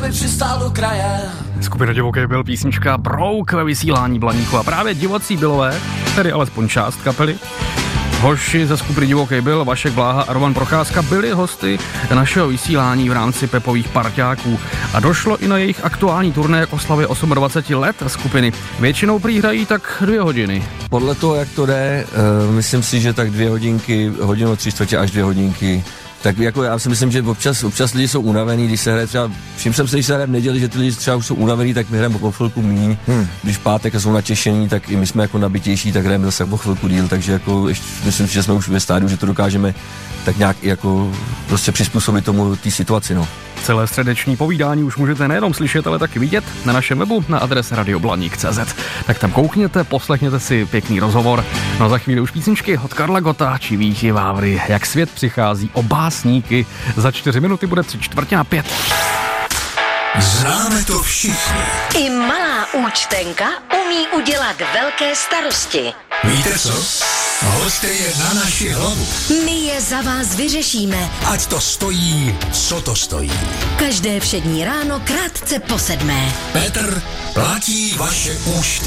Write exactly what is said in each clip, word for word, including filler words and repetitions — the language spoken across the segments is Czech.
přistál do kraje. Skupina Divoký byl písnička Brouk ve vysílání Blaníku a právě divocí Bylové, tedy alespoň část kapely, hoši ze skupiny Divoký byl, Vašek Bláha a Roman Procházka byli hosty našeho vysílání v rámci Pepových parťáků a došlo i na jejich aktuální turné k oslavě dvacet osm let skupiny. Většinou prý hrají tak dvě hodiny. Podle toho, jak to jde, uh, myslím si, že tak dvě hodinky, hodinu, tři čtvrtě až dvě hodinky. Tak jako já si myslím, že občas, občas lidi jsou unavený, když se hraje třeba, všim jsem se, když se hraje v neděli, že ty lidi třeba už jsou unavený, tak my hrajeme o chvilku míň, hmm. Když pátek a jsou natěšení, tak i my jsme jako nabitější, tak hrajeme zase o chvilku díl, takže jako ještě, myslím, že jsme už ve stádiu, že to dokážeme tak nějak jako prostě přizpůsobit tomu té situaci, no. Celé středeční povídání už můžete nejenom slyšet, ale taky vidět na našem webu na adrese radio blaník tečka cé zet. Tak tam koukněte, poslechněte si pěkný rozhovor. No a za chvíli už písničky od Karla Gotta či Víti Vávry, jak svět přichází o básníky. Za čtyři minuty bude tři čtvrtě na pět. Známe to všichni. I malá účtenka umí udělat velké starosti. Víte co? Hoďte je na naši hlavu. My je za vás vyřešíme. Ať to stojí, co to stojí. Každé všední ráno krátce po sedmé. Petr platí vaše účty.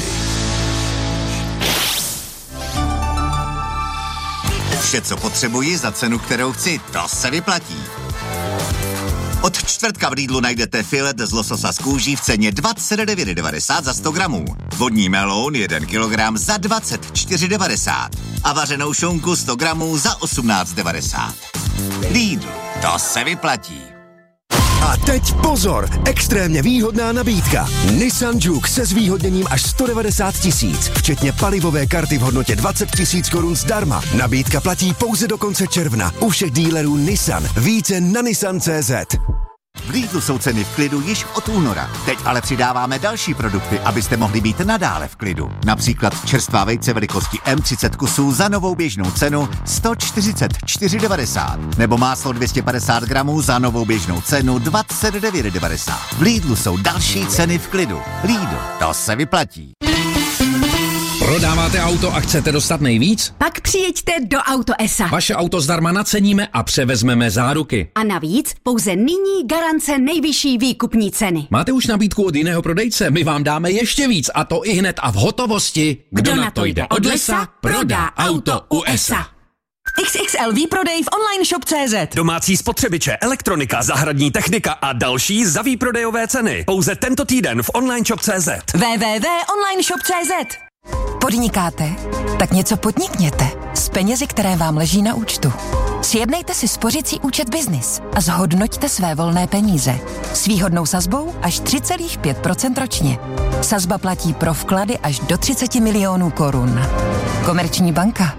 Vše, co potřebuji za cenu, kterou chci, to se vyplatí. Od čtvrtka v Lidlu najdete filet z lososa z kůží v ceně dvacet devět devadesát za sto gramů. Vodní meloun jeden kilogram za dvacet čtyři devadesát. A vařenou šunku sto gramů za osmnáct devadesát. Lidl, to se vyplatí. A teď pozor, extrémně výhodná nabídka. Nissan Juke se zvýhodněním až sto devadesát tisíc, včetně palivové karty v hodnotě dvacet tisíc korun zdarma. Nabídka platí pouze do konce června u všech dílerů Nissan. Více na nissan tečka cé zet. V Lidlu jsou ceny v klidu již od února. Teď ale přidáváme další produkty, abyste mohli být nadále v klidu. Například čerstvá vejce velikosti M třicet kusů za novou běžnou cenu sto čtyřicet čtyři devadesát. Nebo máslo dvě stě padesát gramů za novou běžnou cenu dvacet devět devadesát. V Lidlu jsou další ceny v klidu. Lidl, to se vyplatí. Prodáváte auto a chcete dostat nejvíc? Pak přijeďte do Auto E S A. Vaše auto zdarma naceníme a převezmeme záruky. A navíc pouze nyní garance nejvyšší výkupní ceny. Máte už nabídku od jiného prodejce? My vám dáme ještě víc a to i hned a v hotovosti. Kdo, Kdo na to jde od lesa, prodá auto u E S A. X X L výprodej v online shop tečka cé zet. Domácí spotřebiče, elektronika, zahradní technika a další za výprodejové ceny. Pouze tento týden v online shop tečka cé zet. w w w tečka online shop tečka cé zet. Podnikáte? Tak něco podnikněte s penězi, které vám leží na účtu. Sjednejte si spořicí účet Business a zhodnoťte své volné peníze. S výhodnou sazbou až tři celá pět procenta ročně. Sazba platí pro vklady až do třicet milionů korun. Komerční banka.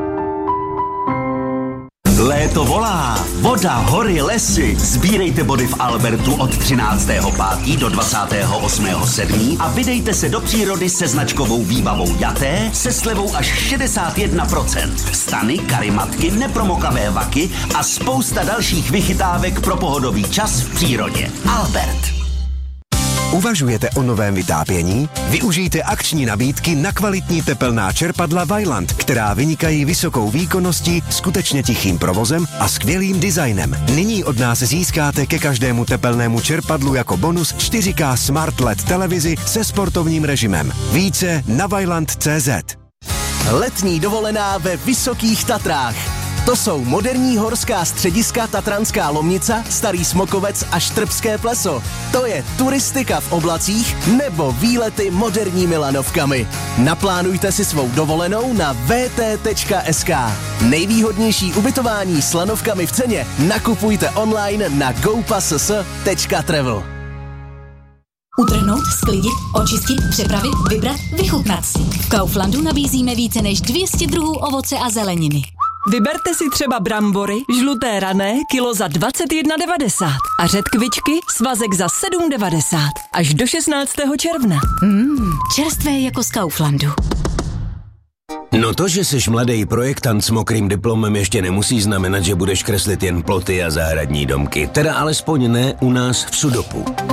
Léto volá, voda, hory, lesy. Sbírejte body v Albertu od třináctého pátého do dvacátého osmého sedmého a vydejte se do přírody se značkovou výbavou Jaté se slevou až šedesát jedna procent. Stany, karimatky, nepromokavé vaky a spousta dalších vychytávek pro pohodový čas v přírodě. Albert. Uvažujete o novém vytápění? Využijte akční nabídky na kvalitní tepelná čerpadla Vaillant, která vynikají vysokou výkonností, skutečně tichým provozem a skvělým designem. Nyní od nás získáte ke každému tepelnému čerpadlu jako bonus čtyři ká Smart L E D televizi se sportovním režimem. Více na vaillant tečka cé zet. Letní dovolená ve Vysokých Tatrách. To jsou moderní horská střediska Tatranská Lomnica, Starý Smokovec a Štrbské pleso. To je turistika v oblacích nebo výlety moderními lanovkami. Naplánujte si svou dovolenou na v t tečka es ká. Nejvýhodnější ubytování s lanovkami v ceně nakupujte online na go pass tečka travel. Utrhnout, sklidit, očistit, připravit, vybrat, vychutnat si. V Kauflandu nabízíme více než dvě stě druhů ovoce a zeleniny. Vyberte si třeba brambory, žluté rané, kilo za dvacet jedna devadesát a řetkvičky, svazek za sedm devadesát. Až do šestnáctého června. Mmm, čerstvé jako z Kauflandu. No to, že jsi mladý projektant s mokrým diplomem, ještě nemusí znamenat, že budeš kreslit jen ploty a zahradní domky. Teda alespoň ne u nás v Sudopu.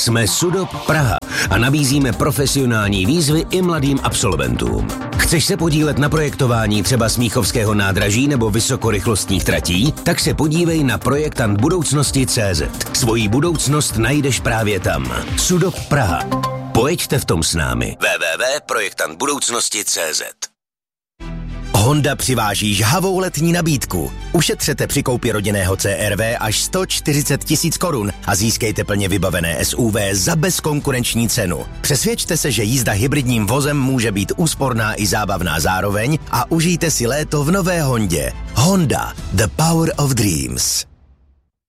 Jsme Sudop Praha a nabízíme profesionální výzvy i mladým absolventům. Chceš se podílet na projektování třeba Smíchovského nádraží nebo vysokorychlostních tratí? Tak se podívej na projektant budoucnosti tečka cé zet. Svoji budoucnost najdeš právě tam. Sudop Praha. Pojďte v tom s námi. w w w tečka projektant budoucnosti tečka cé zet. Honda přiváží žhavou letní nabídku. Ušetřete při koupi rodinného C R V až sto čtyřicet tisíc korun a získejte plně vybavené S U V za bezkonkurenční cenu. Přesvědčte se, že jízda hybridním vozem může být úsporná i zábavná zároveň a užijte si léto v nové Hondě. Honda, the power of dreams.